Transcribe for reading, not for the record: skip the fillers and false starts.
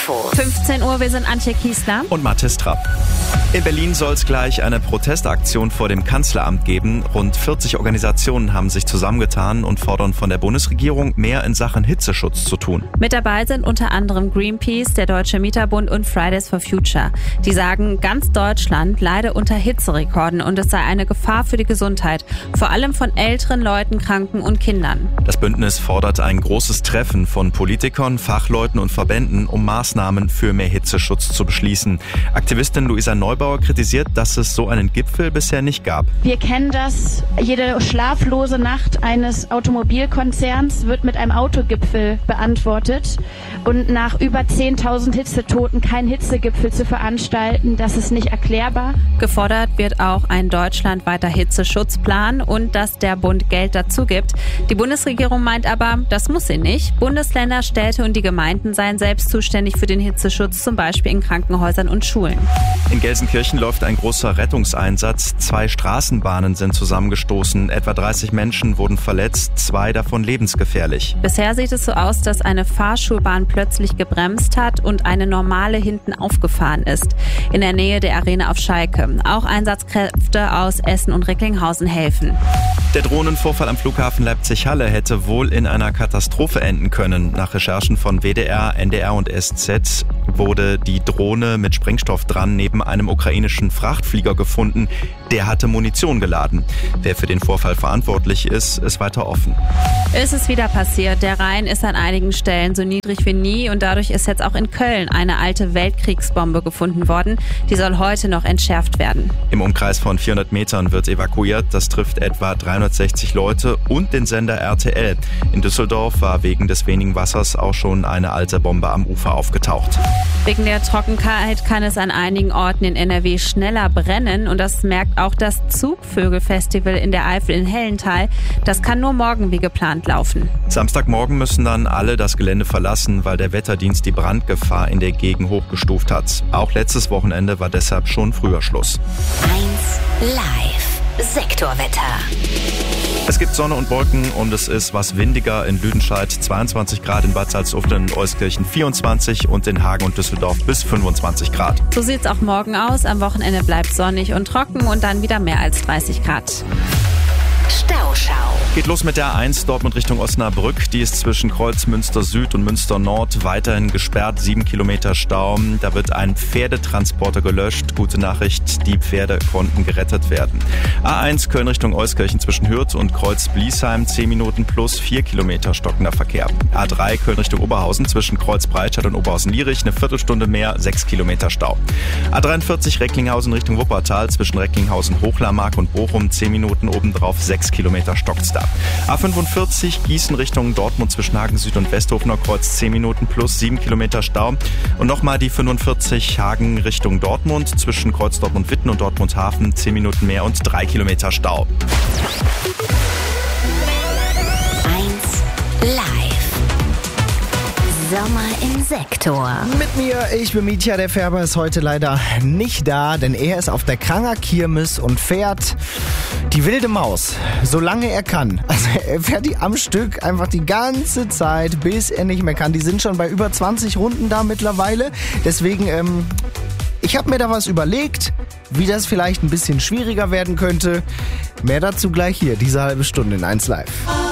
15 Uhr, wir sind Antje Kiesler und Mathis Trapp. In Berlin soll es gleich eine Protestaktion vor dem Kanzleramt geben. Rund 40 Organisationen haben sich zusammengetan und fordern von der Bundesregierung, mehr in Sachen Hitzeschutz zu tun. Mit dabei sind unter anderem Greenpeace, der Deutsche Mieterbund und Fridays for Future. Die sagen, ganz Deutschland leide unter Hitzerekorden und es sei eine Gefahr für die Gesundheit, vor allem von älteren Leuten, Kranken und Kindern. Das Bündnis fordert ein großes Treffen von Politikern, Fachleuten und Verbänden, um Maßnahmen für mehr Hitzeschutz zu beschließen. Aktivistin Luisa Neubauer kritisiert, dass es so einen Gipfel bisher nicht gab. Wir kennen das, jede schlaflose Nacht eines Automobilkonzerns wird mit einem Autogipfel beantwortet. Und nach über 10.000 Hitzetoten keinen Hitzegipfel zu veranstalten, das ist nicht erklärbar. Gefordert wird auch ein deutschlandweiter Hitzeschutzplan und dass der Bund Geld dazu gibt. Die Bundesregierung meint aber, das muss sie nicht. Bundesländer, Städte und die Gemeinden seien selbst zuständig für den Hitzeschutz, zum Beispiel in Krankenhäusern und Schulen. In Gelsenkirchen läuft ein großer Rettungseinsatz. 2 Straßenbahnen sind zusammengestoßen. Etwa 30 Menschen wurden verletzt, 2 davon lebensgefährlich. Bisher sieht es so aus, dass eine Fahrschulbahn plötzlich gebremst hat und eine normale hinten aufgefahren ist. In der Nähe der Arena auf Schalke. Auch Einsatzkräfte aus Essen und Recklinghausen helfen. Der Drohnenvorfall am Flughafen Leipzig-Halle hätte wohl in einer Katastrophe enden können. Nach Recherchen von WDR, NDR und SZ wurde die Drohne mit Sprengstoff dran neben einem ukrainischen Frachtflieger gefunden. Der hatte Munition geladen. Wer für den Vorfall verantwortlich ist weiter offen. Es ist wieder passiert. Der Rhein ist an einigen Stellen so niedrig wie nie und dadurch ist jetzt auch in Köln eine alte Weltkriegsbombe gefunden worden. Die soll heute noch entschärft werden. Im Umkreis von 400 Metern wird evakuiert. Das trifft etwa 360 Leute und den Sender RTL. In Düsseldorf war wegen des wenigen Wassers auch schon eine alte Bombe am Ufer aufgetaucht. Wegen der Trockenheit kann es an einigen Orten in NRW schneller brennen und das merkt auch das Zugvögelfestival in der Eifel in Hellental. Das kann nur morgen wie geplant laufen. Samstagmorgen müssen dann alle das Gelände verlassen, weil der Wetterdienst die Brandgefahr in der Gegend hochgestuft hat. Auch letztes Wochenende war deshalb schon früher Schluss. 1 Live Sektorwetter. Es gibt Sonne und Wolken und es ist was windiger in Lüdenscheid, 22 Grad, in Bad Salzuflen und Euskirchen 24 und in Hagen und Düsseldorf bis 25 Grad. So sieht's auch morgen aus. Am Wochenende bleibt sonnig und trocken und dann wieder mehr als 30 Grad. Stauschau. Geht los mit der A1 Dortmund Richtung Osnabrück. Die ist zwischen Kreuz Münster Süd und Münster Nord weiterhin gesperrt. 7 Kilometer Stau. Da wird ein Pferdetransporter gelöscht. Gute Nachricht, die Pferde konnten gerettet werden. A1 Köln Richtung Euskirchen zwischen Hürth und Kreuz Bliesheim. 10 Minuten plus 4 Kilometer stockender Verkehr. A3 Köln Richtung Oberhausen zwischen Kreuz Breitscheid und Oberhausen-Lierich. Eine Viertelstunde mehr, 6 Kilometer Stau. A43 Recklinghausen Richtung Wuppertal zwischen Recklinghausen, Hochlarmark und Bochum. 10 Minuten obendrauf, 6 Kilometer stockt's da. A45 Gießen Richtung Dortmund zwischen Hagen Süd und Westhofener Kreuz 10 Minuten plus 7 Kilometer Stau. Und nochmal die 45 Hagen Richtung Dortmund zwischen Kreuz Dortmund-Witten und Dortmund Hafen 10 Minuten mehr und 3 Kilometer Stau. 1 Live Sommer im Sektor. Mit mir, ich bin Mietja, der Färber ist heute leider nicht da, denn er ist auf der Kranger Kirmes und fährt die wilde Maus, solange er kann. Also er fährt die am Stück einfach die ganze Zeit, bis er nicht mehr kann. Die sind schon bei über 20 Runden da mittlerweile. Deswegen, ich habe mir da was überlegt, wie das vielleicht ein bisschen schwieriger werden könnte. Mehr dazu gleich hier, diese halbe Stunde in 1 Live.